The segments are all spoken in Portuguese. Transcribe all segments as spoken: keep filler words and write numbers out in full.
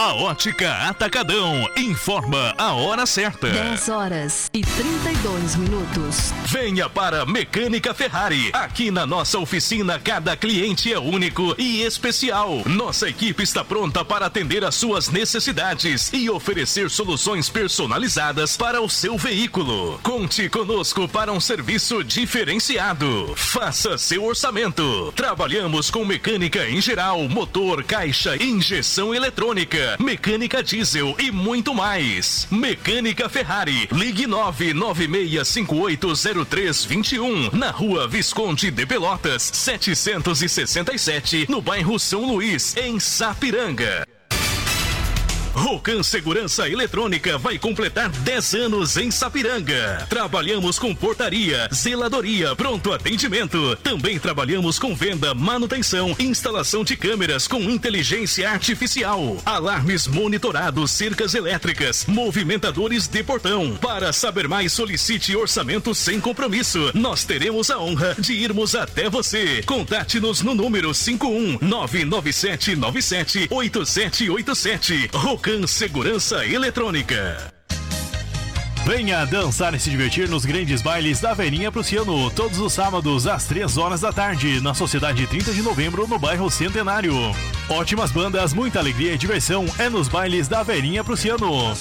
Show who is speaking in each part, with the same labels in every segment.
Speaker 1: A Ótica Atacadão informa a hora certa.
Speaker 2: dez horas e trinta e dois minutos.
Speaker 1: Venha para Mecânica Ferrari. Aqui na nossa oficina, cada cliente é único e especial. Nossa equipe está pronta para atender às suas necessidades e oferecer soluções personalizadas para o seu veículo. Conte conosco para um serviço diferenciado. Faça seu orçamento. Trabalhamos com mecânica em geral, motor, caixa, injeção eletrônica, mecânica diesel e muito mais. Mecânica Ferrari. Ligue nove nove seis cinco oito zero três dois um, na Rua Visconde de Pelotas, setecentos e sessenta e sete, no bairro São Luís, em Sapiranga. Rocan Segurança Eletrônica vai completar dez anos em Sapiranga. Trabalhamos com portaria, zeladoria, pronto atendimento. Também trabalhamos com venda, manutenção, instalação de câmeras com inteligência artificial, alarmes monitorados, cercas elétricas, movimentadores de portão. Para saber mais, solicite orçamento sem compromisso. Nós teremos a honra de irmos até você. Contate-nos no número cinco um nove nove sete nove sete oito sete oito sete. Rocan Segurança Eletrônica.
Speaker 3: Venha dançar e se divertir nos grandes bailes da Verinha Prussiano, todos os sábados às três horas da tarde, na Sociedade trinta de Novembro, no bairro Centenário. Ótimas bandas, muita alegria e diversão é nos bailes da Verinha Prussiano.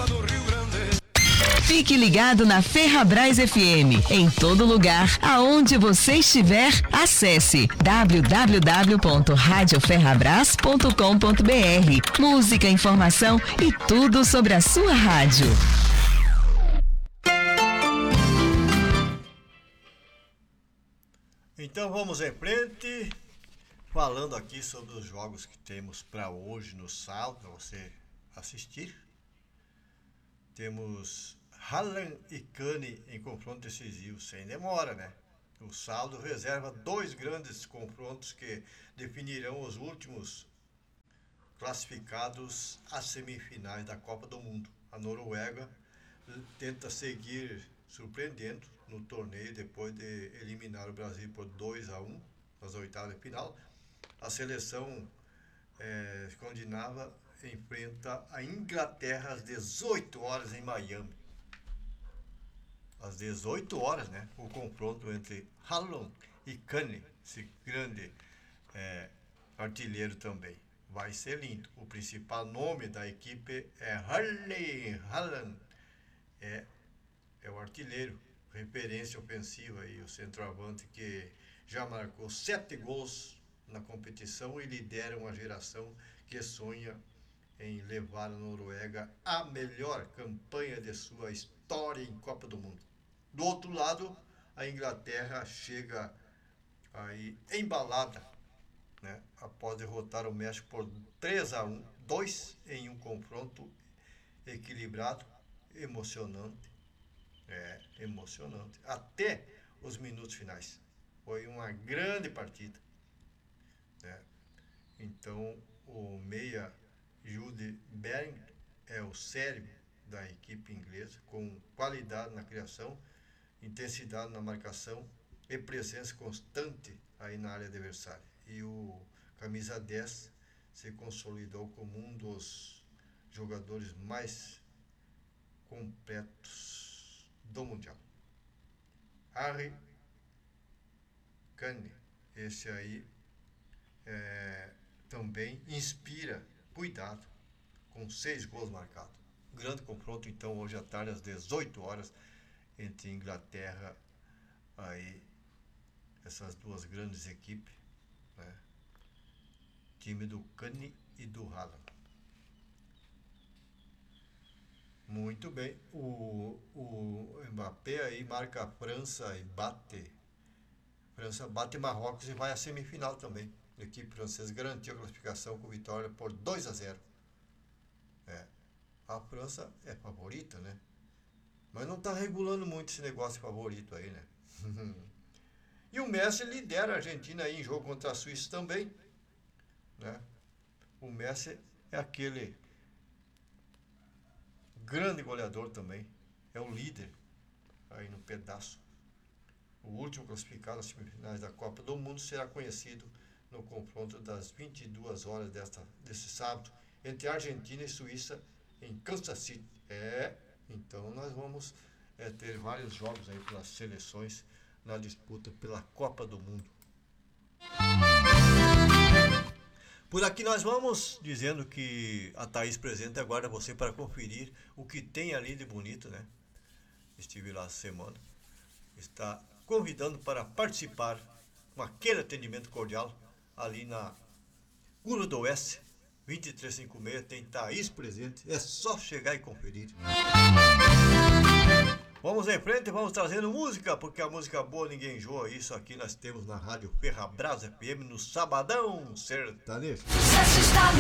Speaker 4: Fique ligado na Ferrabras F M. Em todo lugar, aonde você estiver, acesse w w w ponto rádio ferrabras ponto com ponto b r. Música, informação e tudo sobre a sua rádio.
Speaker 5: Então vamos em frente, falando aqui sobre os jogos que temos para hoje no sábado, para você assistir. Temos Hallen e Cane em confronto decisivo, sem demora, né? O sábado reserva dois grandes confrontos que definirão os últimos classificados às semifinais da Copa do Mundo. A Noruega tenta seguir surpreendendo no torneio depois de eliminar o Brasil por dois a um nas oitavas de final. A seleção é, escandinava enfrenta a Inglaterra às dezoito horas em Miami. Às dezoito horas, né? O confronto entre Hallen e Cane, esse grande é, artilheiro também. Vai ser lindo. O principal nome da equipe é Harley Hallen. É, é o artilheiro, referência ofensiva e o centroavante que já marcou sete gols na competição e lidera uma geração que sonha em levar a Noruega à melhor campanha de sua história em Copa do Mundo. Do outro lado, a Inglaterra chega aí embalada, né, após derrotar o México por três a um, dois em um confronto equilibrado, emocionante, é, emocionante, até os minutos finais. Foi uma grande partida, né? Então, o meia Jude Bellingham é o cérebro da equipe inglesa, com qualidade na criação, intensidade na marcação e presença constante aí na área adversária. E o camisa dez se consolidou como um dos jogadores mais completos do Mundial. Harry Kane, esse aí é, também inspira cuidado, com seis gols marcados. Grande confronto, então, hoje à tarde, às dezoito horas, entre Inglaterra, aí, essas duas grandes equipes, né? Time do Cane e do Haaland. Muito bem. O, o Mbappé aí marca a França e bate. França bate Marrocos e vai à semifinal também. A equipe francesa garantiu a classificação com vitória por dois a zero. É. A França é favorita, né? Mas não está regulando muito esse negócio favorito aí, né? E o Messi lidera a Argentina aí em jogo contra a Suíça também, né? O Messi é aquele grande goleador também. É o líder aí no pedaço. O último classificado nas semifinais da Copa do Mundo será conhecido no confronto das vinte e duas horas desta, desse sábado entre Argentina e Suíça em Kansas City. É, então nós vamos é, ter vários jogos aí pelas seleções na disputa pela Copa do Mundo. Por aqui nós vamos dizendo que a Thaís Presente aguarda você para conferir o que tem ali de bonito, né? Estive lá semana. Está convidando para participar com aquele atendimento cordial ali na Gula do Oeste, vinte e três cinquenta e seis, tem Thaís Presente. É só chegar e conferir. Vamos em frente, vamos trazendo música, porque a música boa ninguém enjoa. Isso aqui nós temos na Rádio Ferrabras F M no Sabadão Sertanejo.